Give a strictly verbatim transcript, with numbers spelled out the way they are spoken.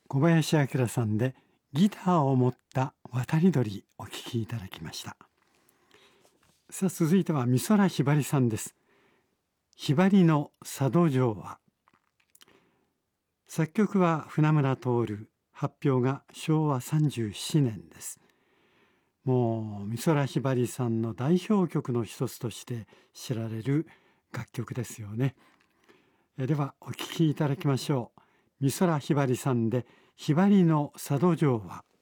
小林明さんでギターを持った渡り鳥お聴きいただきました。さあ続いては美空ひばりさんです。ひばりの佐渡情話。作曲は船村徹、発表がしょうわさんじゅうななねんです。もう美空ひばりさんの代表曲の一つとして知られる楽曲ですよね。えではお聴きいただきましょう。美空ひばりさんでひばりの佐渡情話。